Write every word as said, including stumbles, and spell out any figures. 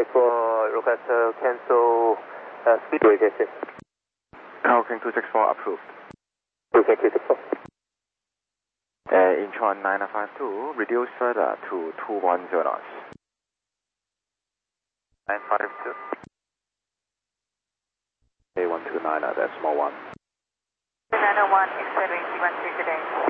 Okay, for request uh, cancel uh, speedway testing. Hawking two six four approved. Okay, two six four. Uh, Incheon nine five two, reduce further to two one zero knots. nine five two. A one two nine, uh, that's small one. nine oh one, accelerating one three today.